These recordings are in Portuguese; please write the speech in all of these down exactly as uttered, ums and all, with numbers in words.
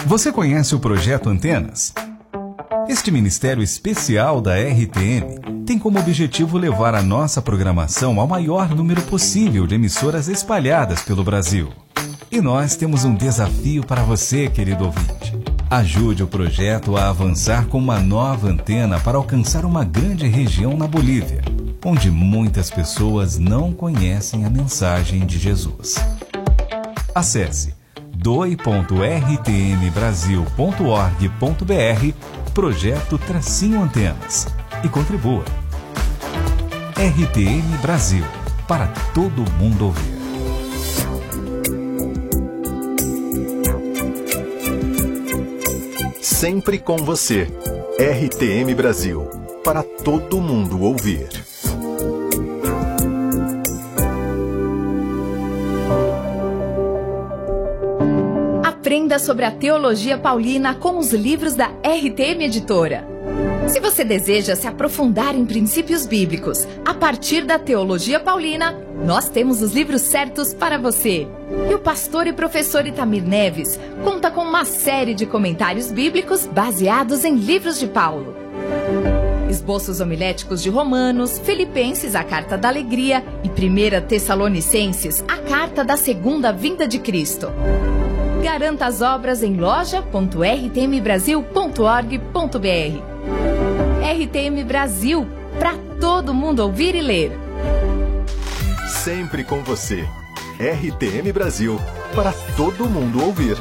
Você conhece o Projeto Antenas? Este ministério especial da R T M tem como objetivo levar a nossa programação ao maior número possível de emissoras espalhadas pelo Brasil. E nós temos um desafio para você, querido ouvinte. Ajude o projeto a avançar com uma nova antena para alcançar uma grande região na Bolívia, onde muitas pessoas não conhecem a mensagem de Jesus. Acesse doe ponto r t m brasil ponto org ponto b r Projeto Tracinho Antenas e contribua. R T M Brasil, para todo mundo ouvir. Sempre com você. R T M Brasil, para todo mundo ouvir. Aprenda sobre a teologia paulina com os livros da R T M Editora. Se você deseja se aprofundar em princípios bíblicos a partir da teologia paulina, nós temos os livros certos para você. E o pastor e professor Itamir Neves conta com uma série de comentários bíblicos baseados em livros de Paulo. Esboços homiléticos de Romanos, Filipenses, a Carta da Alegria e primeira Tessalonicenses, a Carta da Segunda Vinda de Cristo. Garanta as obras em loja ponto r t m brasil ponto org ponto b r. R T M Brasil, para todo mundo ouvir e ler. Sempre com você. R T M Brasil, para todo mundo ouvir.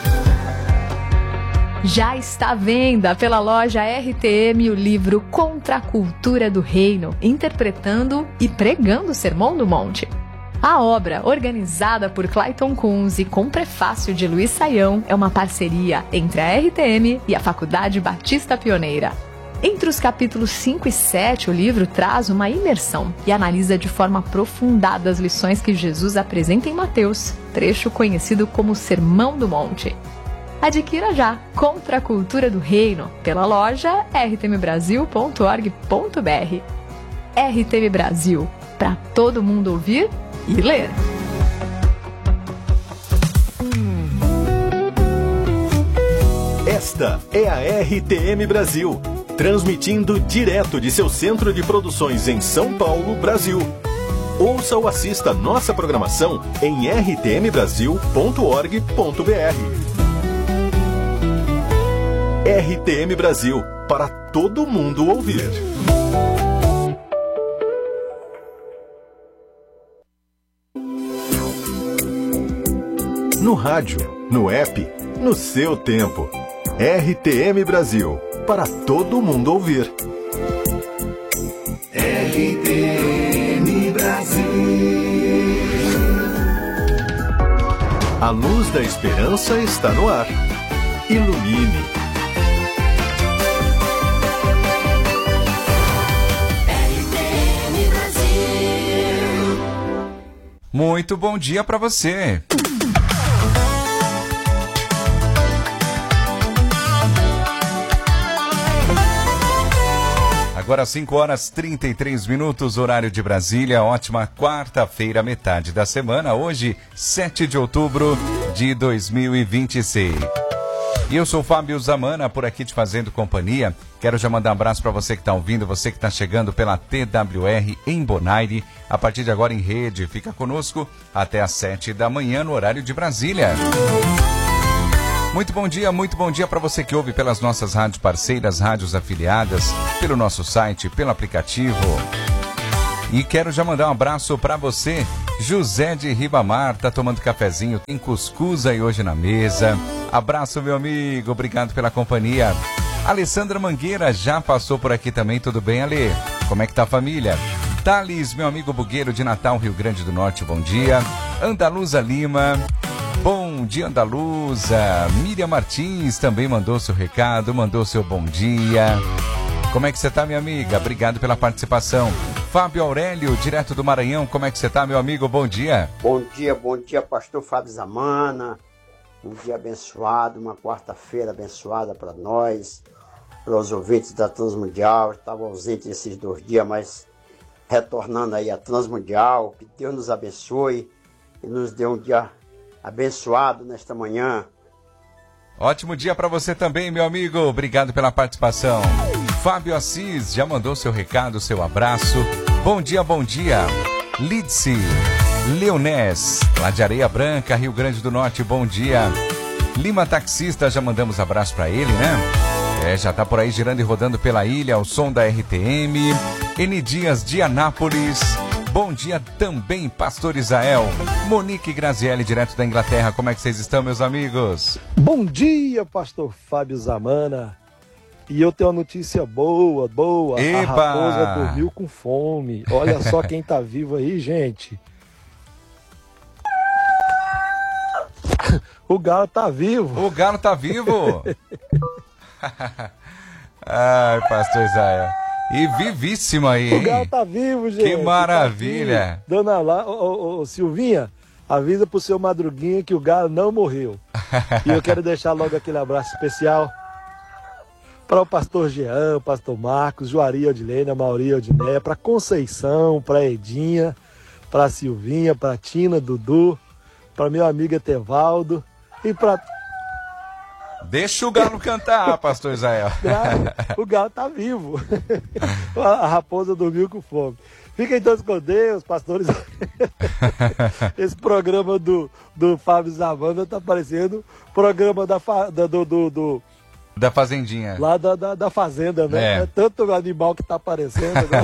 Já está à venda pela loja R T M o livro Contra a Cultura do Reino, interpretando e pregando o Sermão do Monte. A obra, organizada por Clayton Kunz e com prefácio de Luiz Saião, é uma parceria entre a R T M e a Faculdade Batista Pioneira. Entre os capítulos cinco e sete, o livro traz uma imersão e analisa de forma aprofundada as lições que Jesus apresenta em Mateus, trecho conhecido como Sermão do Monte. Adquira já Contra a Cultura do Reino pela loja r t m brasil ponto org ponto b r. R T M Brasil, para todo mundo ouvir e ler. Esta é a R T M Brasil, transmitindo direto de seu centro de produções em São Paulo, Brasil. Ouça ou assista nossa programação em r t m brasil ponto org ponto b r. R T M Brasil, para todo mundo ouvir. No rádio, no app, no seu tempo. R T M Brasil, para todo mundo ouvir. R T M Brasil. A luz da esperança está no ar. Ilumine. R T M Brasil. Muito bom dia para você. Agora cinco horas e trinta e três minutos, horário de Brasília. Ótima quarta-feira, metade da semana. Hoje, sete de outubro de dois mil e vinte e seis. E eu sou o Fábio Zamana, por aqui te fazendo companhia. Quero já mandar um abraço para você que está ouvindo, você que está chegando pela T W R em Bonaire. A partir de agora em rede, fica conosco até às sete da manhã no horário de Brasília. Muito bom dia, muito bom dia para você que ouve pelas nossas rádios parceiras, rádios afiliadas, pelo nosso site, pelo aplicativo. E quero já mandar um abraço para você, José de Ribamar, tá tomando cafezinho, tem cuscuz aí hoje na mesa. Abraço, meu amigo, obrigado pela companhia. Alessandra Mangueira já passou por aqui também, tudo bem, Ale? Como é que tá a família? Thales, meu amigo bugueiro de Natal, Rio Grande do Norte, bom dia. Andaluza Lima... Bom dia, Andaluza. Miriam Martins também mandou seu recado, mandou seu bom dia. Como é que você tá, minha amiga? Obrigado pela participação. Fábio Aurélio, direto do Maranhão, como é que você tá, meu amigo? Bom dia. Bom dia, bom dia, pastor Fábio Zamana. Um dia abençoado, uma quarta-feira abençoada para nós, para os ouvintes da Transmundial. Estava ausente esses dois dias, mas retornando aí a Transmundial. Que Deus nos abençoe e nos dê um dia abençoado nesta manhã. Ótimo dia para você também, meu amigo. Obrigado pela participação. Fábio Assis já mandou seu recado, seu abraço. Bom dia, bom dia. Lidse Leonés, lá de Areia Branca, Rio Grande do Norte, bom dia. Lima Taxista, já mandamos abraço para ele, né? É, já tá por aí girando e rodando pela ilha, ao som da R T M. N Dias de Anápolis. Bom dia também, Pastor Israel. Monique Grazielli, direto da Inglaterra. Como é que vocês estão, meus amigos? Bom dia, Pastor Fábio Zamana. E eu tenho uma notícia boa, boa. Epa! A raposa dormiu com fome. Olha só quem tá vivo aí, gente. O galo tá vivo. O galo tá vivo? Ai, Pastor Israel. E vivíssimo aí, hein? O galo tá vivo, gente. Que maravilha. Tá Dona lá, ô, ô, ô, Silvinha, avisa pro seu Madruguinha que o galo não morreu. E eu quero deixar logo aquele abraço especial para o pastor Jean, o pastor Marcos, Juari Odilene, a Mauri Odiné, para Conceição, para Edinha, para Silvinha, para Tina, Dudu, para meu amigo Etevaldo e para... Deixa o galo cantar, Pastor Israel. O galo tá vivo. A raposa dormiu com fome. Fiquem todos com Deus, pastores. Esse programa do, do Fábio Zamana tá parecendo programa da, fa, da, do, do, do... da Fazendinha. Lá da, da, da Fazenda, né? É. É tanto animal que tá aparecendo. Né?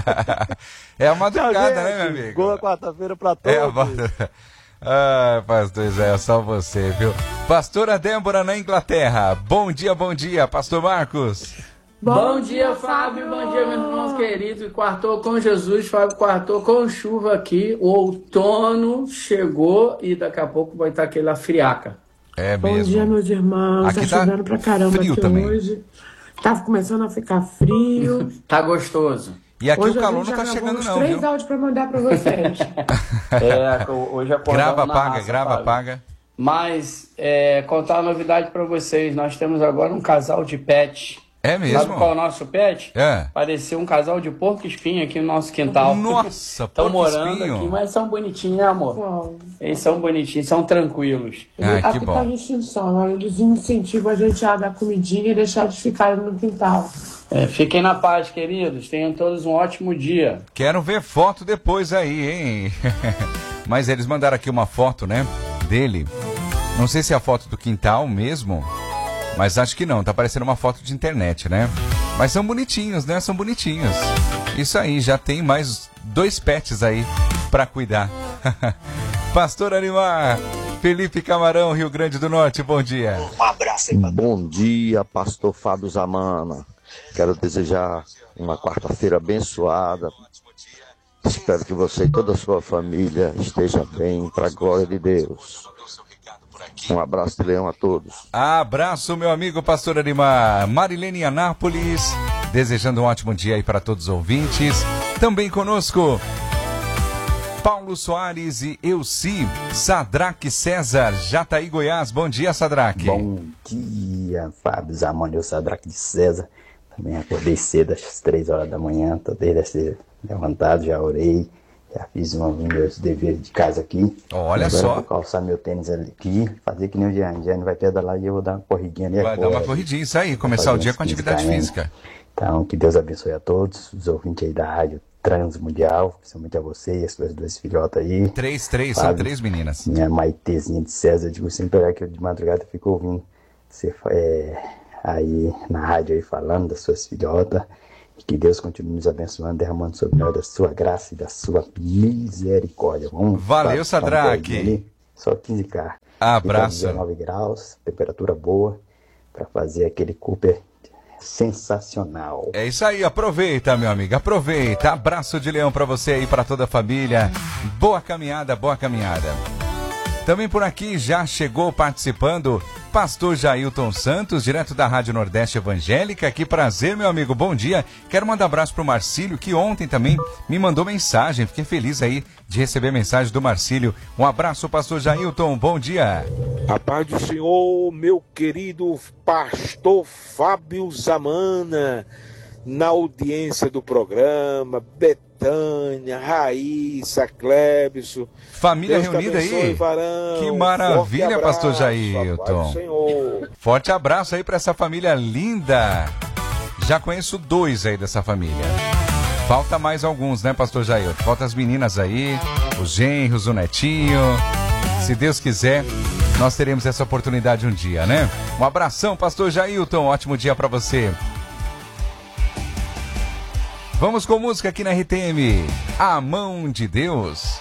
É a madrugada, Tchau, né, meu amigo? Boa quarta-feira pra todos. É a madrugada. Ah, Pastor Israel, só você, viu? Pastora Débora na Inglaterra. Bom dia, bom dia, Pastor Marcos. Bom, bom dia, Fábio. Bom dia, meus irmãos queridos. Quartou com Jesus, Fábio, quartou com chuva aqui. O outono chegou e daqui a pouco vai estar aquela friaca. É mesmo. Bom dia, meus irmãos. Aqui tá tá chovendo pra caramba frio aqui também. hoje. Tá começando a ficar frio. Tá gostoso. E aqui hoje o calor não tá chegando não, três viu? áudios pra mandar pra vocês. É, hoje acordamos Grava, na apaga, raça, grava, Fábio. apaga. Mas, é, contar uma novidade pra vocês. Nós temos agora um casal de pet. É mesmo? Sabe qual é o nosso pet? É. Pareceu um casal de porco-espinho aqui no nosso quintal. Nossa, Estão morando porco-espinho. aqui, mas são bonitinhos, né, amor? Uau. Eles são bonitinhos, são tranquilos. Ah, que Aqui bom. tá a distinção. Eles incentivam a gente a dar comidinha e deixar eles ficarem no quintal. É, fiquem na paz, queridos. Tenham todos um ótimo dia. Quero ver foto depois aí, hein? Mas eles mandaram aqui uma foto, né? Dele. Não sei se é a foto do quintal mesmo, mas acho que não. Tá parecendo uma foto de internet, né? Mas são bonitinhos, né? São bonitinhos. Isso aí, já tem mais dois pets aí pra cuidar. Pastor Animar, Felipe Camarão, Rio Grande do Norte, bom dia. Um abraço aí, bom dia, Pastor Fábio Zamana. Quero desejar uma quarta-feira abençoada. Espero que você e toda a sua família esteja bem, para a glória de Deus. Um abraço de leão a todos. Abraço, meu amigo Pastor Arimar. Marilene Anápolis, desejando um ótimo dia aí para todos os ouvintes. Também conosco, Paulo Soares e Euci, Sadraque César, Jataí, Goiás. Bom dia, Sadraque. Bom dia, Fábio Zamana, eu Sadraque de César. Também acordei cedo, às três horas da manhã, tô desde esse levantado, já orei, já fiz um, meus deveres de casa aqui. Olha agora só. Eu vou calçar meu tênis aqui, fazer que nem o Jean. Jean vai pedalar e eu vou dar uma corridinha ali Vai agora. dar uma corridinha, isso aí, começar o dia com atividade física. Então, que Deus abençoe a todos, os ouvintes aí da Rádio Transmundial, principalmente a você e as suas duas filhotas aí. Três, três, Fábio, são três meninas. Minha Maitezinha de César, eu digo sempre olhar que eu de madrugada eu fico ouvindo você é, aí na rádio aí falando das suas filhotas. E que Deus continue nos abençoando, derramando sobre nós da sua graça e da sua misericórdia. Vamos, Valeu, Sadraque. Só quinze K. Abraço. dezenove graus, temperatura boa, para fazer aquele Cooper sensacional. É isso aí, aproveita, meu amigo, aproveita. Abraço de leão pra você aí, pra toda a família. Boa caminhada, boa caminhada. Também por aqui já chegou participando Pastor Jailton Santos, direto da Rádio Nordeste Evangélica. Que prazer, meu amigo, bom dia. Quero mandar um abraço pro Marcílio, que ontem também me mandou mensagem. Fiquei feliz aí de receber mensagem do Marcílio. Um abraço, Pastor Jailton, bom dia. A paz do Senhor, meu querido Pastor Fábio Zamana, na audiência do programa, Betânia, Raíssa, Clébison. Família Deus reunida abençoe, aí. Varão. Que maravilha, Forte abraço, Pastor Jailton. Senhor. Forte abraço aí para essa família linda. Já conheço dois aí dessa família. Falta mais alguns, né, pastor Jair? Falta as meninas aí, os genros, o netinho. Se Deus quiser, nós teremos essa oportunidade um dia, né? Um abração, pastor Jailton. Ótimo dia para você. Vamos com música aqui na R T M. A Mão de Deus.